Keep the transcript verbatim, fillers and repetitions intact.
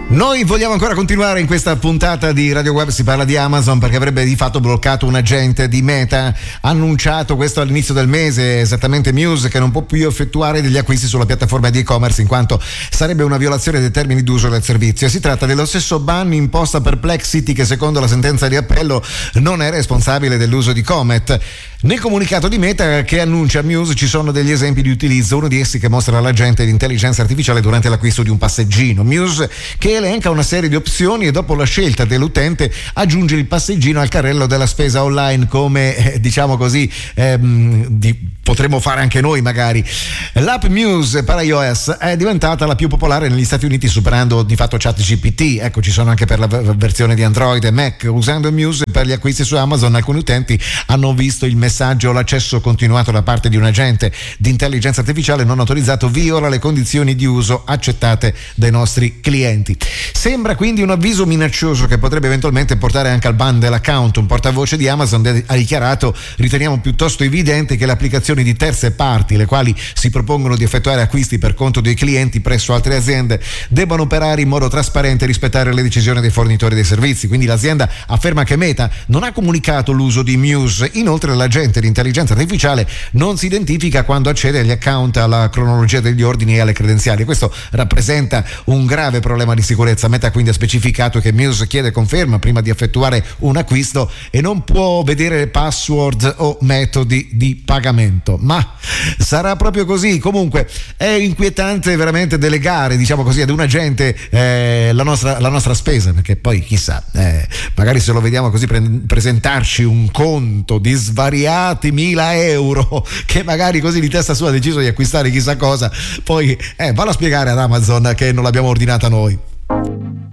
Noi vogliamo ancora continuare in questa puntata di Radio Web, si parla di Amazon perché avrebbe di fatto bloccato un agente di Meta, annunciato questo all'inizio del mese, esattamente Muse, che non può più effettuare degli acquisti sulla piattaforma di e-commerce in quanto sarebbe una violazione dei termini d'uso del servizio. Si tratta dello stesso ban imposto a Perplexity che secondo la sentenza di appello non è responsabile dell'uso di Comet. Nel comunicato di Meta che annuncia Muse ci sono degli esempi di utilizzo, uno di essi che mostra l'agente di intelligenza artificiale durante l'acquisto di un passeggino. Muse che elenca una serie di opzioni e dopo la scelta dell'utente aggiunge il passeggino al carrello della spesa online come eh, diciamo così ehm, di, potremmo fare anche noi magari. L'app Muse per iOS è diventata la più popolare negli Stati Uniti superando di fatto ChatGPT, ecco ci sono anche per la v- versione di Android e Mac. Usando Muse per gli acquisti su Amazon alcuni utenti hanno visto il messaggio: l'accesso continuato da parte di un agente di intelligenza artificiale non autorizzato viola le condizioni di uso accettate dai nostri clienti. Sembra quindi un avviso minaccioso che potrebbe eventualmente portare anche al ban dell'account. Un portavoce di Amazon ha dichiarato: riteniamo piuttosto evidente che le applicazioni di terze parti, le quali si propongono di effettuare acquisti per conto dei clienti presso altre aziende, debbano operare in modo trasparente e rispettare le decisioni dei fornitori dei servizi. Quindi l'azienda afferma che Meta non ha comunicato l'uso di Muse. Inoltre l'agente di intelligenza artificiale non si identifica quando accede agli account, alla cronologia degli ordini e alle credenziali. Questo rappresenta un grave problema di sicurezza. Meta quindi ha specificato che Muse chiede conferma prima di effettuare un acquisto e non può vedere password o metodi di pagamento. Ma sarà proprio così? Comunque è inquietante veramente delegare, diciamo così, ad un agente eh, la, nostra, la nostra spesa, perché poi chissà, eh, magari se lo vediamo così pre- presentarci un conto di svariati mila euro che magari così di testa sua ha deciso di acquistare chissà cosa, poi eh, vallo a spiegare ad Amazon che non l'abbiamo ordinata noi.